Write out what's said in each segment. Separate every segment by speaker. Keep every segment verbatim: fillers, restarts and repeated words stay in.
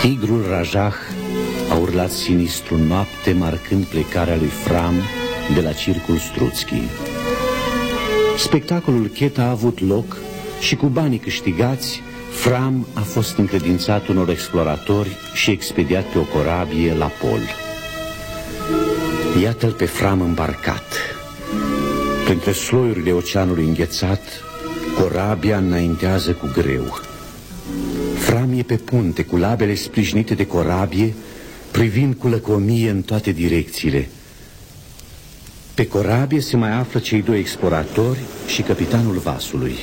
Speaker 1: Tigrul Rajah a urlat sinistru noapte, marcând plecarea lui Fram de la circul Struțchi. Spectacolul Chet a avut loc și cu banii câștigați, Fram a fost încredințat unor exploratori și expediat pe o corabie la pol. Iată-l pe Fram îmbarcat. Printre sloiurile oceanului înghețat, corabia înaintează cu greu. Fram e pe punte, cu labele sprijinite de corabie, privind cu lăcomie în toate direcțiile. Pe corabie se mai află cei doi exploratori și capitanul vasului.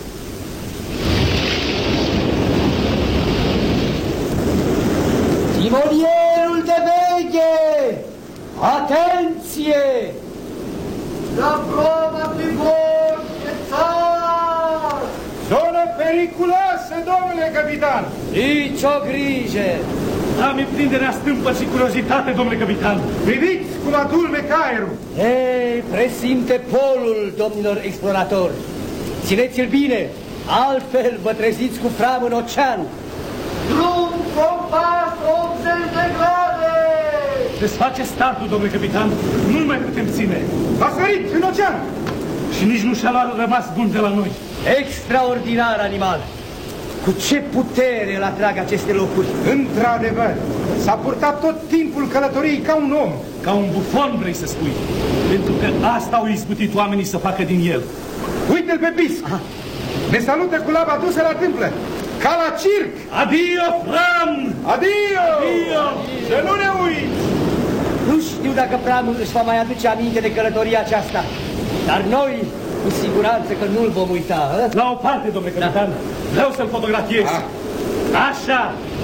Speaker 2: Timonierul de veche! Atenție! La prova pe bord, țar!
Speaker 3: Zonă periculoasă, domnule capitan!
Speaker 2: Nici o grijă!
Speaker 3: Am prinderea stâmpă și curiozitate, domnule capitan. Priviți cum adulme caierul.
Speaker 2: Ei, presimte polul, domnilor exploratori. Țineți-l bine, altfel vă treziți cu Fram în ocean. Drum compas optzeci de grade!
Speaker 3: Desface startul, domnule capitan. Nu-l mai putem ține. A sărit în ocean. Și nici nu și-a rămas bun de la noi.
Speaker 2: Extraordinar animal! Cu ce putere îl atrag aceste locuri?
Speaker 3: Într-adevăr, s-a purtat tot timpul călătoriei ca un om. Ca un bufon, vrei să spui. Pentru că asta au izbutit oamenii să facă din el. Uite-l pe Bisc. Aha. Ne salută cu laba dusă la tâmplă. Ca la circ. Adio, Fram! Adio! Adio! Să nu ne uiți!
Speaker 2: Nu știu dacă Fram își va mai aduce aminte de călătoria aceasta, dar noi, cu siguranță că nu-l vom uita. A?
Speaker 3: La o parte, domnule capitan. Da. Vreau să-l fotografiez. A. Așa!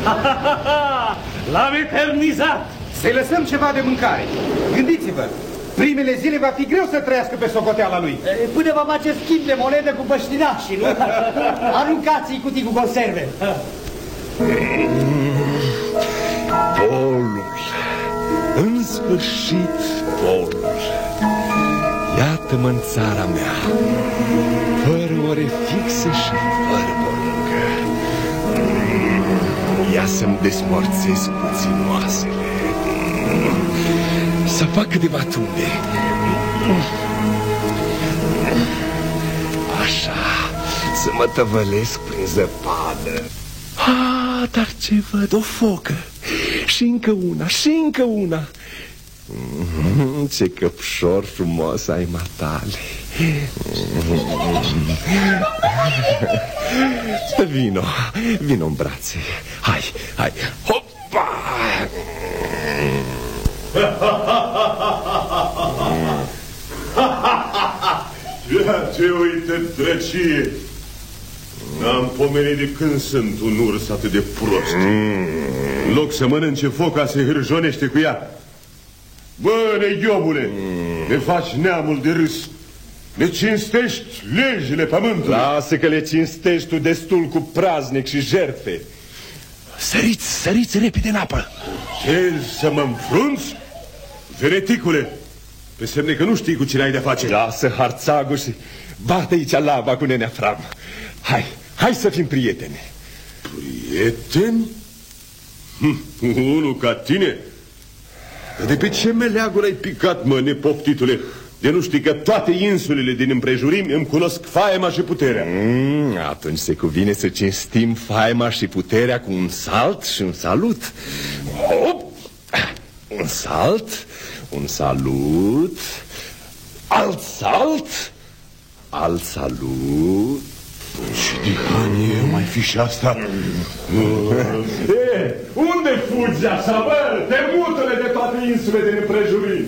Speaker 3: L-am eternizat! Să-i lăsăm ceva de mâncare. Gândiți-vă, primele zile va fi greu să trăiască pe socoteala lui.
Speaker 2: Până va face schimb de monedă cu băștinașii, nu? Aruncați-i cutii cu conserve.
Speaker 4: Polul. În sfârșit, polul. Iată-mă în țara mea, fără ore fixe și fără poruncă. Ia să-mi desmorțesc puțin oasele, să fac câteva tumbe. Așa, să mă tăvălesc prin zăpadă. Ah, dar ce văd? O focă. Și încă una, și încă una. Mm, ce căpșor frumos ai, matale. Vino, vino în brațe. Hai, hai. Hopa!
Speaker 5: Ia ce uite, drăcie. N-am pomenit de când sunt un urs atât de prost. În loc să mănânce foca, se hârjonește cu ea. Bă, neghiobule, mm. ne faci neamul de râs. Ne cinstești legile pământului.
Speaker 4: Lasă că le cinstești tu destul cu praznic și jertfe. Săriți, săriți repede în apă.
Speaker 5: Ce, să mă înfrunți? Veneticule, pe semne că nu știi cu cine ai de-a face.
Speaker 4: Lasă harțagul și bate aici lava cu nenea Fram. Hai, hai să fim prieteni.
Speaker 5: Prieteni? Hm, unul ca tine? De pe ce meleaguri ai picat, mă, nepoftitule? De nu știi că toate insulele din împrejurimi îmi cunosc faima și puterea.
Speaker 4: mm, Atunci se cuvine să cinstim faima și puterea cu un salt și un salut. Hop! Un salt, un salut, alt salt, alt salut.
Speaker 5: Ce dihanie mai fi și asta?
Speaker 4: E, unde fugi așa, bă? Te mutule de toate insule din împrejurimi.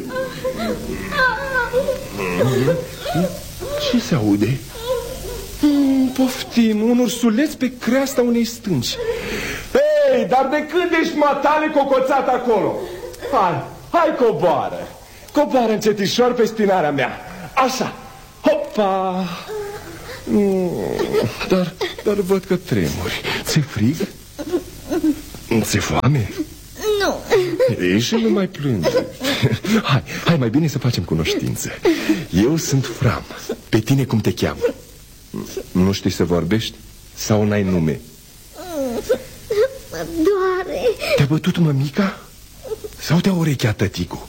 Speaker 4: Ce se aude? Mm, poftim, un ursuleț pe creasta unei stânci. Ei, dar de când ești matale cocoțat acolo? Hai, hai coboară. Coboară încetișor pe spinarea mea. Așa, hopa. Mm, dar, dar văd că tremuri. Ți-e frig? Ți-e foame?
Speaker 6: Nu.
Speaker 4: Ei, și nu mai plânge. Hai, hai, mai bine să facem cunoștință. Eu sunt Fram. Pe tine cum te cheamă? Nu știi să vorbești? Sau n-ai nume?
Speaker 6: Mă doare.
Speaker 4: Te-a bătut mămica? Sau te-a urecheat tăticu?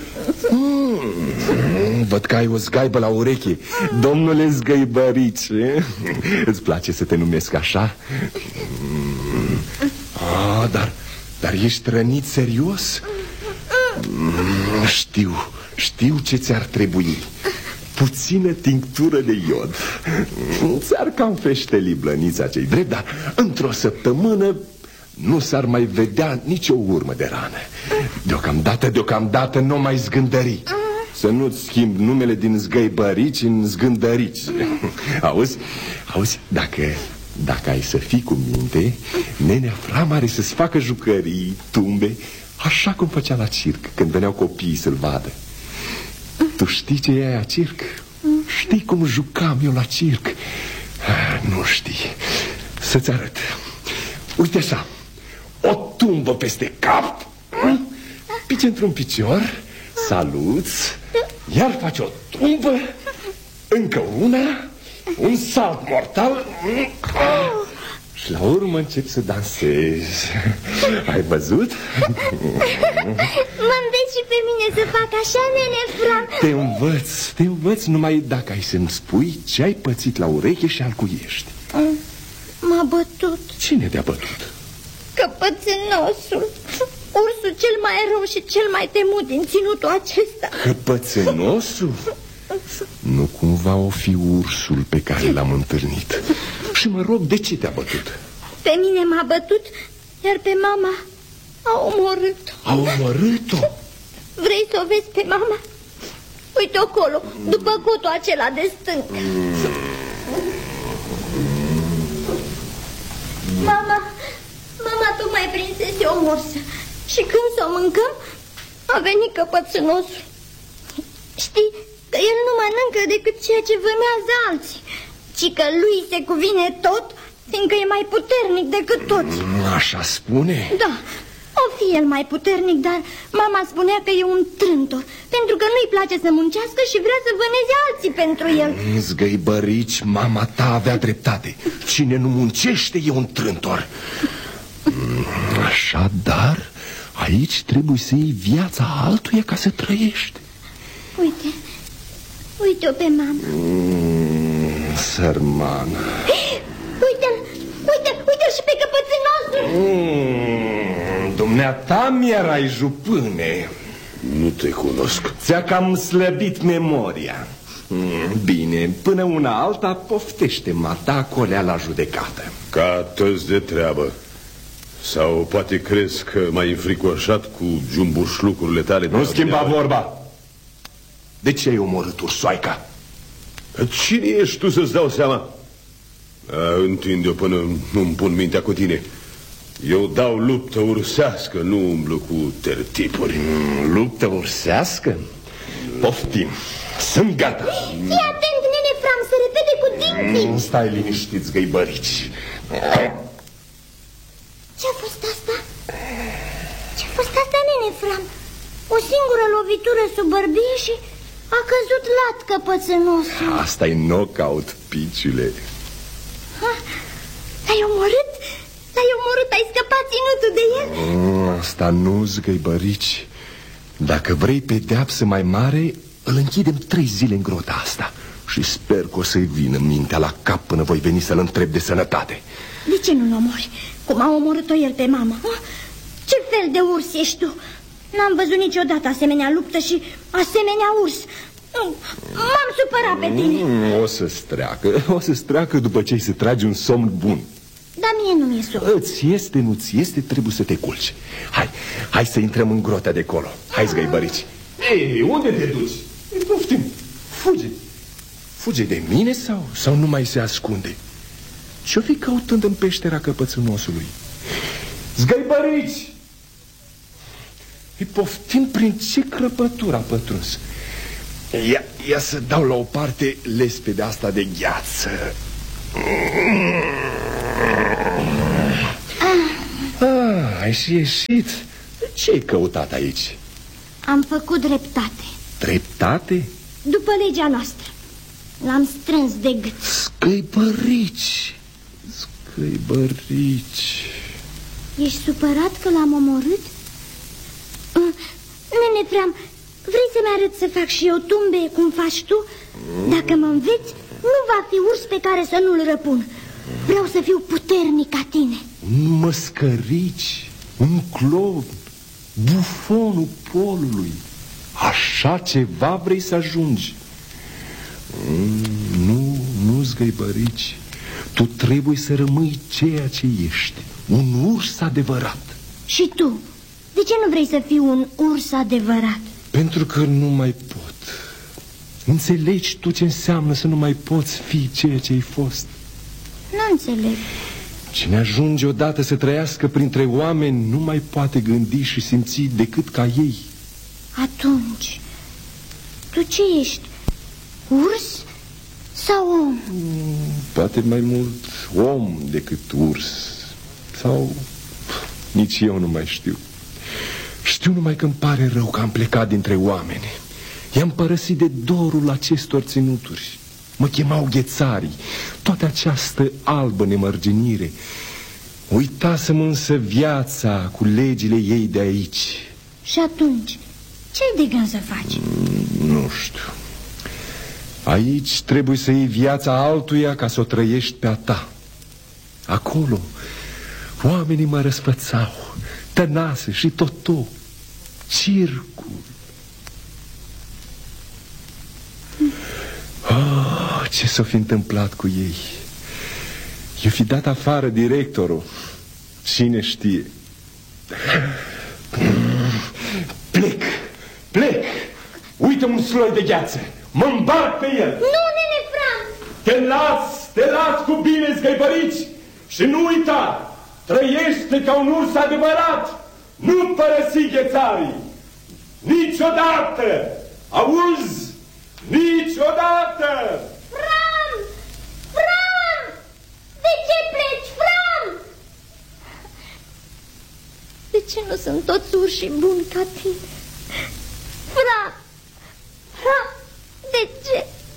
Speaker 4: Mm, văd că ai o zgaibă la ureche, domnule Zgăibărice. Îți place să te numesc așa? Mm. Ah, dar, dar ești rănit serios? Mm, știu, știu ce ți-ar trebui. Puțină tinctură de iod. Ți-ar cam feșteli blănița cei drept, dar într-o săptămână nu s-ar mai vedea nicio urmă de rană. Deocamdată, deocamdată nu mai zgândări. Să nu-ți schimb numele din Zgăibărici în Zgândărici. Auzi, auzi, dacă, dacă ai să fii cu minte, nenea Fram are să-ți facă jucării, tumbe, așa cum făcea la circ când veneau copiii să-l vadă. Tu știi ce e aia circ? Știi cum jucam eu la circ? Nu știi. Să-ți arăt. Uite așa, o tumbă peste cap, pici într-un picior, saluți, iar faci o tumbă, încă una, un salt mortal și la urmă începi să dansezi. Ai văzut?
Speaker 6: Mă înveți și pe mine să fac așa, nene Fram?
Speaker 4: Te învăț, te învăț numai dacă ai să-mi spui ce ai pățit la ureche și alcuiești.
Speaker 6: M-a bătut.
Speaker 4: Cine te-a bătut?
Speaker 6: Căpățânosul, ursul cel mai rău și cel mai temut din ținutul acesta.
Speaker 4: Căpățânosul? Nu cumva o fi ursul pe care l-am întâlnit? Și mă rog, de ce te-a bătut?
Speaker 6: Pe mine m-a bătut, iar pe mama a omorât-o.
Speaker 4: A omorât-o?
Speaker 6: Vrei să o vezi pe mama? Uite acolo, după cotul acela de stâng. Mama, mama tocmai prinsese o morsă și când s-o mâncăm, a venit căpățânosul. Știi că el nu mănâncă decât ceea ce vânează alții, ci că lui se cuvine tot, fiindcă e mai puternic decât toți.
Speaker 4: Așa spune?
Speaker 6: Da, o fi el mai puternic, dar mama spunea că e un trântor, pentru că nu-i place să muncească și vrea să vâneze alții pentru el.
Speaker 4: Zgăibărici, mama ta avea dreptate. Cine nu muncește e un trântor. Așadar, aici trebuie să iei viața altuia ca să trăiești.
Speaker 6: Uite, uite-o pe mama.
Speaker 4: mm, Sărmană.
Speaker 6: Uite-l, uite-l, uite-l și pe căpățânosul.
Speaker 4: mm, Dumneata mi-erai jupâne.
Speaker 5: Nu te cunosc.
Speaker 4: Ți-a cam slăbit memoria. mm, Bine, până una alta poftește mata colea la judecată.
Speaker 5: Ca toți de treabă. Sau poate crezi că m-ai înfricoșat cu jumbușlucurile tale?
Speaker 4: Nu schimba vorba. De ce ai omorât ursoaica?
Speaker 5: Cine ești tu să-ți dau seama? Întinde-o până nu-mi pun mintea cu tine. Eu dau luptă ursească, nu umblu cu tertipuri.
Speaker 4: mm, Luptă ursească? Poftim, sunt gata.
Speaker 6: Fii atent, nene Fram, să repede cu dinții.
Speaker 4: mm, Stai liniștit, Zgăibărici.
Speaker 6: Ce-a fost asta? Ce-a fost asta, nene Fram? O singură lovitură sub bărbie și a căzut lat căpățânosul.
Speaker 4: Asta-i knockout, piciule.
Speaker 6: L-ai omorât? L-ai omorât, ai scăpat ținutul de el?
Speaker 4: mm, Asta nu, Zgăibărici. Dacă vrei pedeapsă mai mare, îl închidem trei zile în grota asta. Și sper că o să-i vină mintea la cap până voi veni să-l întreb de sănătate.
Speaker 6: De ce nu-l omori? Cum a omorât-o el pe mama? Ce fel de urs ești tu? N-am văzut niciodată asemenea luptă și asemenea urs. M-am supărat pe tine.
Speaker 4: mm, O să-ți treacă, o să-ți treacă după ce-i să tragi un somn bun.
Speaker 6: Dar mie nu mi-e somn.
Speaker 4: Îți este, nu-ți este, trebuie să te culci. Hai, hai să intrăm în grota de colo. Hai, Zgăibărici. Ei, unde te duci? Poftim, fuge. Fuge de mine sau, sau nu mai se ascunde? Ce-o fi căutând în peștera căpățânosului? Zgăibărici! Îi poftim prin ce crăpătură a pătruns. Ia, ia să dau la o parte lespedea asta de gheață. Ah, ai și ieșit. Ce-ai căutat aici?
Speaker 6: Am făcut dreptate.
Speaker 4: Dreptate?
Speaker 6: După legea noastră. L-am strâns de gât.
Speaker 4: Scăibărici, scăibărici.
Speaker 6: Ești supărat că l-am omorât? Nene Fram, vrei să-mi arăt să fac și eu tumbe cum faci tu? Dacă mă înveți, nu va fi urs pe care să nu-l răpun. Vreau să fiu puternic ca tine.
Speaker 4: Un măscărici, un clon, bufonul polului. Așa ceva vrei să ajungi? Nu, nu, Zgăibărici. Tu trebuie să rămâi ceea ce ești, un urs adevărat.
Speaker 6: Și tu? De ce nu vrei să fii un urs adevărat?
Speaker 4: Pentru că nu mai pot. Înțelegi tu ce înseamnă să nu mai poți fi ceea ce ai fost?
Speaker 6: Nu înțeleg.
Speaker 4: Cine ajunge odată să trăiască printre oameni nu mai poate gândi și simți decât ca ei.
Speaker 6: Atunci, tu ce ești? Urs sau om?
Speaker 4: Poate mai mult om decât urs. Sau nici eu nu mai știu. Știu numai că îmi pare rău că am plecat dintre oameni. I-am părăsit de dorul acestor ținuturi. Mă chemau ghețarii, toată această albă nemărginire. Uitasem însă viața cu legile ei de aici.
Speaker 6: Și atunci, ce-ai de gând să faci?
Speaker 4: Nu știu. Aici trebuie să iei viața altuia ca să o trăiești pe a ta. Acolo oamenii mă răsfățau, tănase și totu, circul. Oh, ce s-o fi întâmplat cu ei? I-o fi dat afară directorul. Cine știe? Plec, plec. Uite un sloi de gheață. Mă îmbarc pe el.
Speaker 6: Nu, nene Fram.
Speaker 4: Te las, te las cu bine, Zgăibărici. Și nu uita, trăiește ca un urs adevărat. Nu părăsi ghețarii. Niciodată. Auzi? Niciodată!
Speaker 6: Fram! Fram! De ce pleci, Fram? De ce nu sunt toți urși buni ca tine?